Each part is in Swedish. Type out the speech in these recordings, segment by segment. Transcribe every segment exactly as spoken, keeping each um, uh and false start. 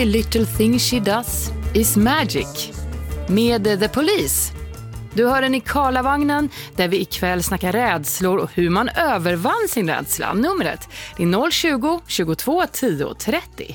Little thing she does is magic med The Police. Du hör den i Karlavagnen där vi ikväll snackar rädslor och hur man övervann sin rädsla. Numret är noll tjugo, tjugotvå, tio, trettio.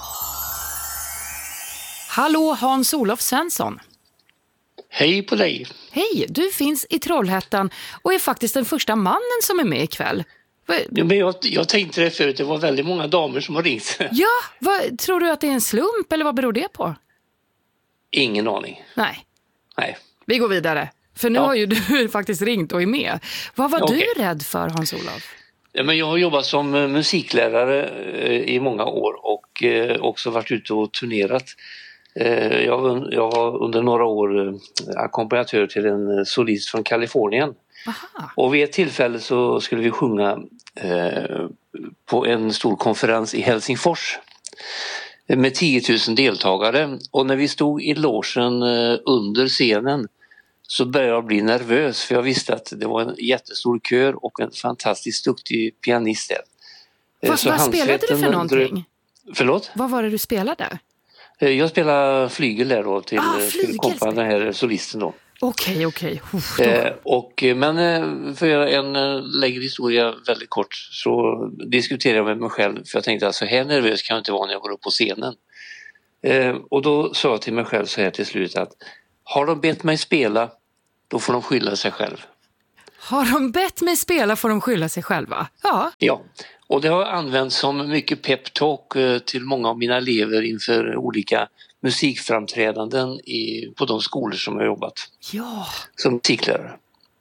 Hallå Hans-Olof Svensson. Hej på dig. Hej, du finns i Trollhättan och är faktiskt den första mannen som är med ikväll. Ja, men jag, jag tänkte det förut, det var väldigt många damer som har ringt. Ja, vad, tror du att det är en slump eller vad beror det på? Ingen aning. Nej. Nej. Vi går vidare, för nu ja. har ju du faktiskt ringt och är med. Vad var okay. du rädd för, Hans-Olof? Ja, men jag har jobbat som musiklärare i många år och också varit ute och turnerat. Jag var, jag var under några år ackompanjatör till en solist från Kalifornien. Aha. Och vid ett tillfälle så skulle vi sjunga eh, på en stor konferens i Helsingfors med tio tusen deltagare. Och när vi stod i logen eh, under scenen så började jag bli nervös, för jag visste att det var en jättestor kör och en fantastiskt duktig pianist där. Vad, vad spelade du för någonting? Förlåt? Vad var det du spelade? Jag spelade flygel där då till, ah, till kompan, den här solisten då. Okej, okej. Eh, och, men eh, för att göra en eh, längre historia väldigt kort så diskuterade jag med mig själv, för jag tänkte att så här nervös kan jag inte vara när jag går upp på scenen. Eh, och då sa jag till mig själv så här till slut att har de bett mig spela, då får de skylla sig själv. Har de bett mig spela får de skylla sig själva? Ja. Ja, och det har använts som mycket peptalk eh, till många av mina elever inför olika musikframträdanden i, på de skolor som jag har jobbat. Ja. Som musiklärare.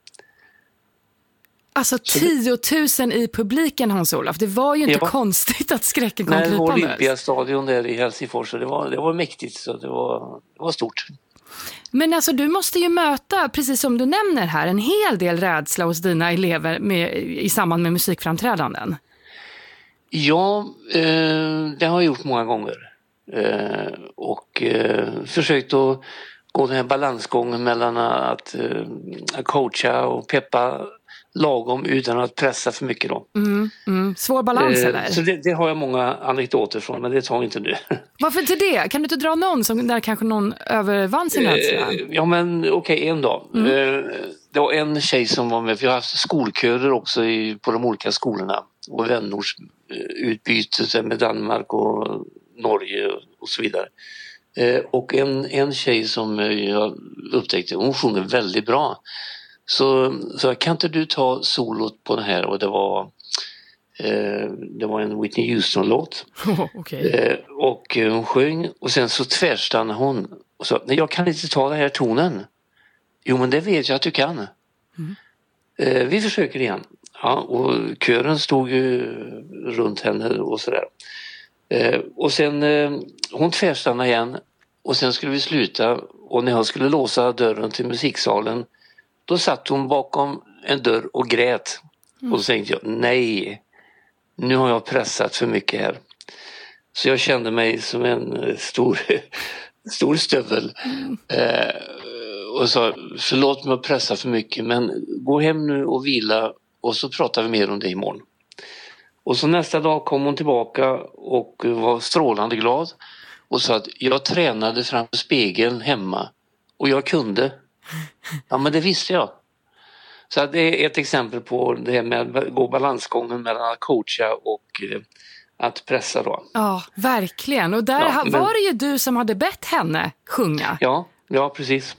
Alltså tiotusen i publiken, Hans-Olof. Det var ju inte ja. konstigt att skräcken kom krypandes. Nej, Olympiastadion där i Helsingfors, så det var, det var mäktigt, så det var, det var stort. Men alltså du måste ju möta, precis som du nämner här, en hel del rädsla hos dina elever med, i samband med musikframträdanden. Ja, eh, det har jag gjort många gånger. Eh, och eh, försökt att gå den här balansgången mellan att eh, coacha och peppa lagom utan att pressa för mycket då. Mm, mm. Svår balans eh, eller? Så det, det har jag många anekdoter från, men det tar inte nu. Varför inte det? Kan du inte dra någon som där kanske någon övervann sin rädsla? Eh, ja men okej, okay, en dag. Mm. Eh, det var en tjej som var med, för jag har haft skolkörer också i, på de olika skolorna och vänortsutbyte med Danmark och Norge och så vidare. Eh, och en, en tjej som jag upptäckte, hon sjunger väldigt bra. Så, så kan inte du ta solot på den här? Och det var, eh, det var en Whitney Houston-låt. Oh, okay. eh, och hon sjöng och sen så tvärstannade hon och sa, nej jag kan inte ta den här tonen. Jo men det vet jag att du kan. Mm. Eh, vi försöker igen. Ja, och kören stod ju runt henne och sådär. Eh, och sen eh, hon tvärstannade igen och sen skulle vi sluta, och när jag skulle låsa dörren till musiksalen då satt hon bakom en dörr och grät. Mm. Och så tänkte jag, nej, nu har jag pressat för mycket här. Så jag kände mig som en stor, stor stövel. Mm. Eh, och sa, förlåt mig att pressa för mycket, men gå hem nu och vila och så pratar vi mer om det imorgon. Och så nästa dag kom hon tillbaka och var strålande glad och sa att jag tränade framför spegeln hemma och jag kunde. Ja men det visste jag. Så det är ett exempel på det här med att gå balansgången mellan att coacha och att pressa då. Ja, verkligen. Och där ja, men... var det ju du som hade bett henne sjunga. Ja, ja precis.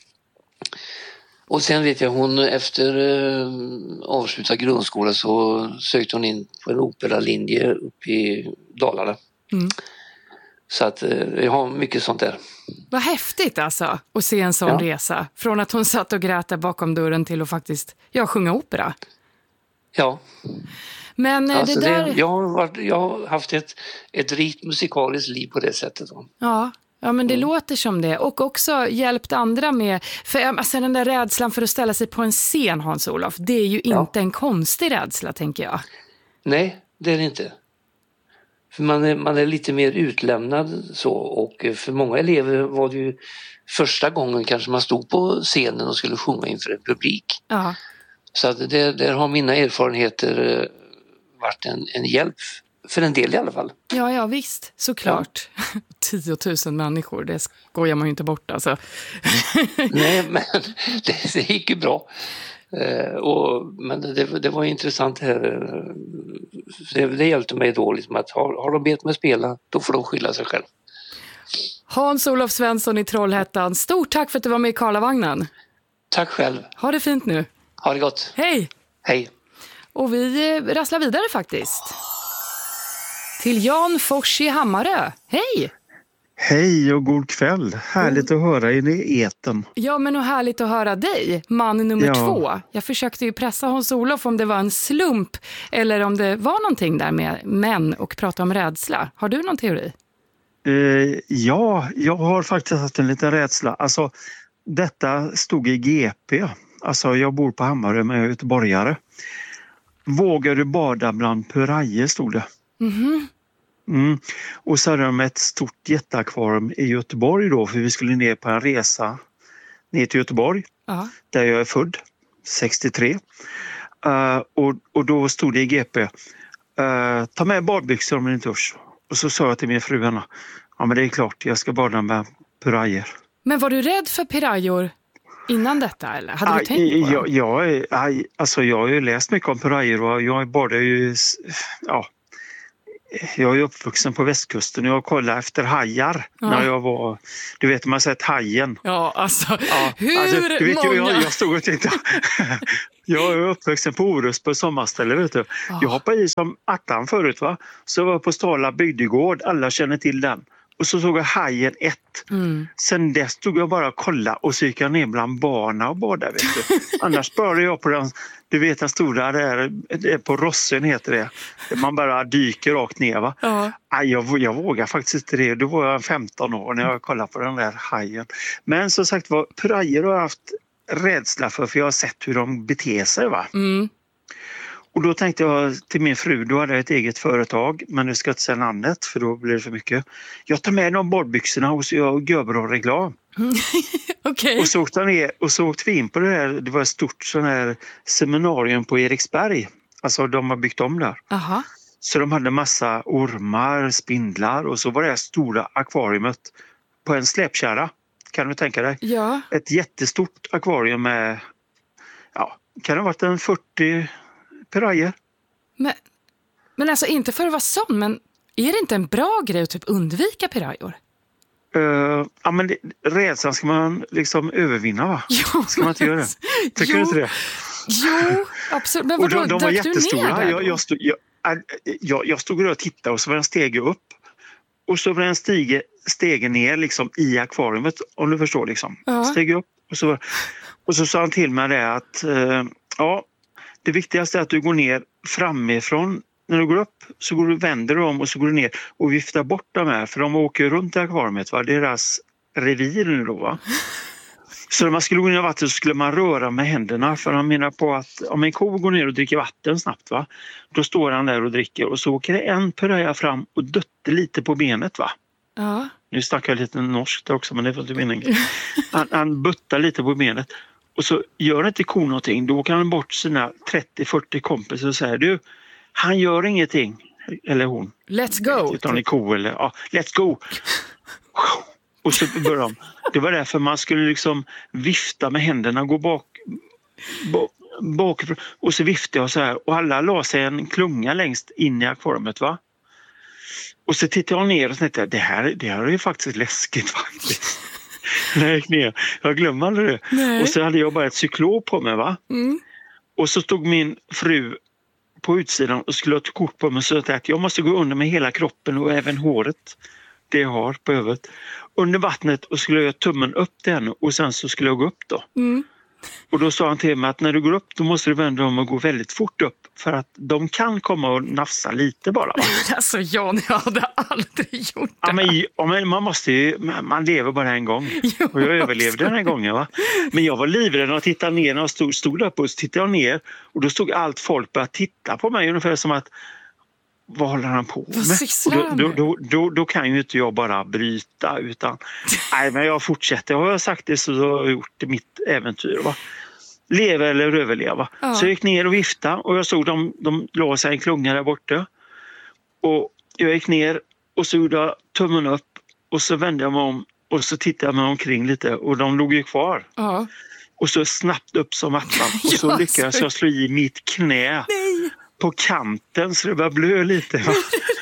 Och sen vet jag, hon efter eh, avslutad grundskola så sökte hon in på en operalinje uppe i Dalarna. Mm. Så att eh, jag har mycket sånt där. Vad häftigt alltså att se en sån ja. resa. Från att hon satt och grät där bakom dörren till att faktiskt ja, sjunga opera. Ja. Men alltså det där... Det, jag, har varit, jag har haft ett, ett rikt musikaliskt liv på det sättet. Då. Ja. Ja, men det mm. låter som det. Och också hjälpt andra med... För alltså, den där rädslan för att ställa sig på en scen, Hans-Olof, det är ju ja. inte en konstig rädsla, tänker jag. Nej, det är det inte. För man är, man är lite mer utlämnad så. Och för många elever var det ju första gången kanske man stod på scenen och skulle sjunga inför en publik. Ja. Så att det, där har mina erfarenheter varit en, en hjälp för en del i alla fall. Ja, ja visst, såklart. Ja. tiotusen människor, det skojar man ju inte bort alltså. Nej, men det, det gick ju bra. Eh, och, men det, det var intressant här. Det, det hjälpte mig då liksom att har, har de bett mig spela, då får de skylla sig själv. Hans-Olof Svensson i Trollhättan, stort tack för att du var med i Karlavagnen. Tack själv. Ha det fint nu. Ha det gott. Hej. Hej. Och vi rasslar vidare faktiskt. Till Jan Fors i Hammarö. Hej! Hej och god kväll. Härligt att höra er i eten. Ja, men och härligt att höra dig, man nummer ja. två. Jag försökte ju pressa Hans-Olof om det var en slump eller om det var någonting där med män och prata om rädsla. Har du någon teori? Uh, ja, jag har faktiskt haft en liten rädsla. Alltså, detta stod i G P. Alltså, jag bor på Hammarö med göteborgare. Vågar du bada bland pirajer, stod det. Mhm. Mm. Och så hade de ett stort jätteakvarium i Göteborg då, för vi skulle ner på en resa ner till Göteborg, uh-huh. där jag är född, sextiotre. Uh, och, och då stod det i G P, uh, ta med badbyxor om ni inte törs. Och så sa jag till min fru henne, ja men det är klart, jag ska bada med pirajer. Men var du rädd för pirajor innan detta eller? Hade du uh, tänkt på jag, jag, jag, alltså jag har ju läst mycket om pirajer och jag badar ju, ja. Jag är uppvuxen på västkusten och jag kollade efter hajar ja. när jag var, du vet man har sett hajen. Ja, alltså, ja, hur alltså, du vet, många? Jag, jag stod och tänkte, jag är uppvuxen på Orust på sommarställe, vet du. Ja. Jag hoppade i som attan förut va, så jag var på Stala bygdegård, alla känner till den. Och så såg jag hajen ett. Mm. Sen dess stod jag bara och kolla och så gick jag ner bland barna och badade, vet du. Annars började jag på den, du vet den stora där, på Rossen heter det. Man bara dyker rakt ner va. Ja. Aj, jag, jag vågar faktiskt inte det. Då var jag femton år när jag kollade på den där hajen. Men som sagt var, pirajer har jag haft rädsla för, för jag har sett hur de beter sig va. Mm. Och då tänkte jag till min fru, då hade jag ett eget företag, men nu ska jag inte säga namnet för då blir det för mycket. Jag tar med de badbyxorna och så jag gör bra reklam. Mm. Okay. Och så åkte ner och så åkte vi in på det här, det var ett stort sån här seminarium på Eriksberg. Alltså de har byggt om där. Aha. Så de hade massa ormar, spindlar och så var det här stora akvariumet på en släpkärra. Kan du tänka dig? Ja. Ett jättestort akvarium med, ja, kan det ha varit en fyrtio pirajer. Men, men alltså inte för att vara sån, men är det inte en bra grej att typ undvika pirajor? Uh, ja men det, rädslan ska man liksom övervinna va? Jo, ska man inte göra det? Tycker jo, du inte det? Jo, absolut. Men vadå, de, de var jättestora. Jag, jag, jag, stod, jag, jag, jag stod och tittade och så var den stege upp. Och så var den stige, stege ner liksom i akvariumet, om du förstår liksom. Ja. Steg upp och så, och så sa han till mig det att uh, ja, det viktigaste är att du går ner framifrån. När du går upp så går du, vänder du om och så går du ner och viftar bort dem här. För de åker runt i akvariet, va? Det är deras revir nu då va. Så när man skulle gå ner i vatten så skulle man röra med händerna. För han menar på att om en ko går ner och dricker vatten snabbt va. Då står han där och dricker och så åker det en piraja fram och dötter lite på benet va. Ja. Nu snackar jag lite norskt också men det får inte meningen. Han, han buttar lite på benet. Och så gör inte kon någonting. Då kan han bort sina trettio fyrtio kompisar och säger du, han gör ingenting. Eller hon. Let's go. Utan en ko eller, ja, let's go. Och så börjar de. Det var därför man skulle liksom vifta med händerna, gå bak, bak, bak och så viftade jag så här. Och alla la sig en klunga längst in i akvariet va. Och så tittade jag ner och tänkte, det här, det här är ju faktiskt läskigt faktiskt. När jag gick ner. Jag glömde aldrig det. Nej. Och så hade jag bara ett cyklop på mig va. Mm. Och så stod min fru på utsidan och skulle ta kort på mig så att jag måste gå under med hela kroppen och även håret. Det jag har på huvudet. Under vattnet och skulle jag tummen upp till henne och sen så skulle jag gå upp då. Mm. Och då sa han till mig att när du går upp då måste du vända om och gå väldigt fort upp. För att de kan komma och nafsa lite bara va? Alltså Jan, jag hade aldrig gjort det. Ja, men, ja, men man måste ju, man lever bara en gång. Jo, och jag överlevde den här gången va. Men jag var livrädd och tittade ner när jag stod, stod upp och så tittade jag ner. Och då stod allt folk bara titta på mig ungefär som att vad håller han på med? Och då, då, då, då, då kan ju inte jag bara bryta utan nej men jag fortsätter. Jag har sagt det så jag har gjort det mitt äventyr va. Leva eller överleva. Ja. Så jag gick ner och viftade och jag såg dem, de la sig en klunga där borta. Och jag gick ner och så gjorde jag tummen upp och så vände jag mig om och så tittade jag mig omkring lite och de låg ju kvar. Ja. Och så snabbt upp som attan och så Ja, lyckades så- jag slå i mitt knä Nej. på kanten så det började blö lite. Va?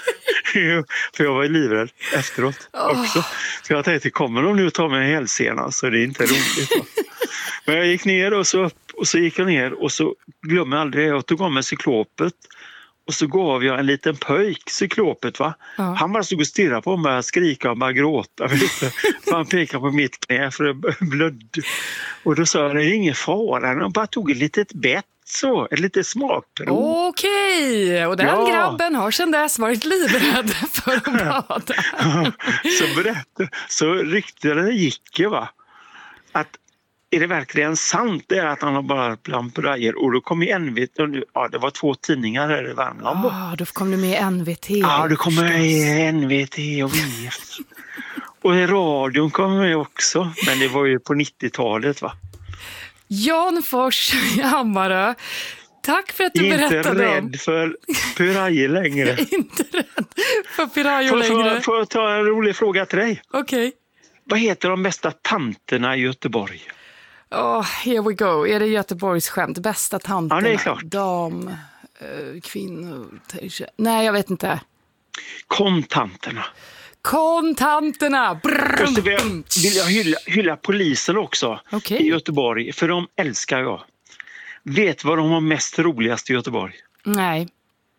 För jag var ju livrädd efteråt också. Så jag tänkte, kommer de nu att ta mig en hälsena så det är inte roligt. Va? Men jag gick ner och så upp och så gick jag ner och så glömde jag aldrig, jag tog av mig cyklopet. Och så gav jag en liten pöjk, cyklopet va. Ja. Han bara stod och stirrade på mig och skrika och bara gråta. Vet du? För han pekade på mitt knä för det blödde. Och då sa jag, det är ingen fara. Han bara tog ett litet bett så, ett litet smakprov. Okej, och den Ja. grabben har sedan dess varit livrädd för att bada. så berättade, så ryktade gick ju va. Att är det verkligen sant det är att han har bara lamprajer? Och då kom ju N V T, ja det var två tidningar här i Värmland. va? Ah, då kom du med i N V T. Ja, då kommer förstås. N V T och V F. Och i radion kom med också. Men det var ju på nittiotalet va. Jan Fors i Hammarö, tack för att du Inte berättade om... rädd för pirajer längre. Inte rädd för pirajo Får, får, längre. får jag ta en rolig fråga till dig? Okej. Vad heter de bästa tanterna i Göteborg? Oh, here we go. Är det Göteborgs skämt? Bästa tanterna? Ja, det är klart. Dam, eh, kvinnor... Nej, jag vet inte. Kontanterna. Kontanterna! Brrr, Och så vill jag, vill jag hylla, hylla polisen också Okej. i Göteborg. För de älskar jag. Vet vad de har mest roligast i Göteborg? Nej,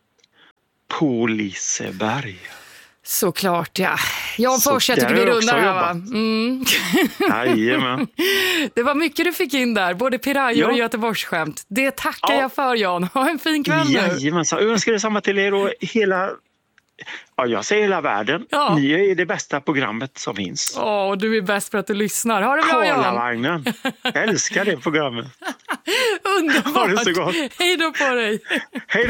På Liseberg. såklart ja. Jan Så Fors, jag tycker där vi har jag rundar också här va? jobbat. Mm. Jajamän. Det var mycket du fick in där, både pirajo Ja. och Göteborgsskämt. Det tackar Ja. jag för Jan. Ha en fin kväll nu. Jajamensan. Jag önskar detsamma till er och hela, ja, jag säger hela världen. Ja. Ni är det bästa programmet som finns. Åh, du är bäst för att du lyssnar. Ha det bra Jan. Karlavagnen. Jag älskar det programmet. Underbart. Ha det så gott. Hej då på dig. Hej